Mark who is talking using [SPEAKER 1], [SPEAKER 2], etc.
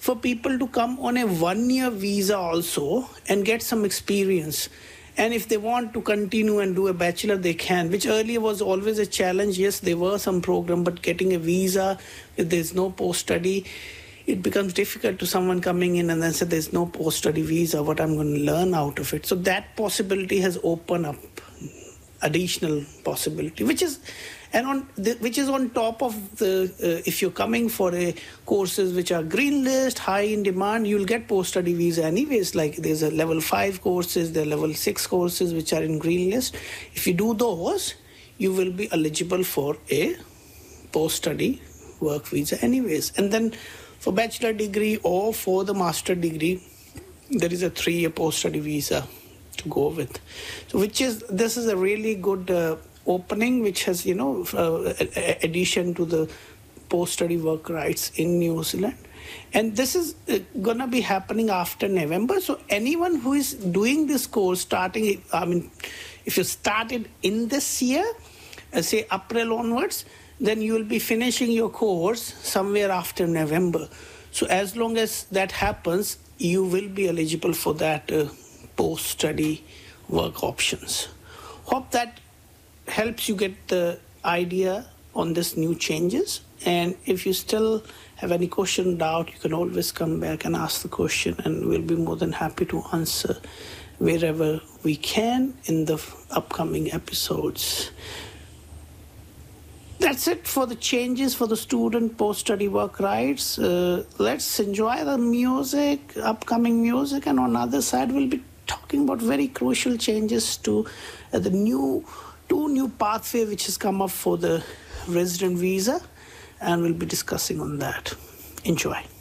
[SPEAKER 1] for people to come on a 1-year visa also and get some experience. And if they want to continue and do a bachelor, they can, which earlier was always a challenge. Yes, there were some programs, but getting a visa, if there's no post-study, it becomes difficult to someone coming in and then say, there's no post-study visa, what I'm going to learn out of it. So that possibility has opened up additional possibility, which is on top of the, if you're coming for a courses which are green list, high in demand, you'll get post-study visa anyways. Like there's a level 5 courses, there are level 6 courses which are in green list. If you do those, you will be eligible for a post-study work visa anyways. And then for bachelor degree or for the master degree, there is a 3-year post-study visa to go with. So this is a really good opening, which has, addition to the post-study work rights in New Zealand. And this is going to be happening after November. So anyone who is doing this course if you started in this year, say April onwards, then you will be finishing your course somewhere after November. So as long as that happens, you will be eligible for that post-study work options. Hope that helps you get the idea on this new changes. And if you still have any question, doubt, you can always come back and ask the question, and we'll be more than happy to answer wherever we can in the upcoming episodes. That's it for the changes for the student post-study work rights. Let's enjoy the music, upcoming music, and on the other side we'll be talking about very crucial changes to the two new pathway which has come up for the resident visa, and we'll be discussing on that. Enjoy.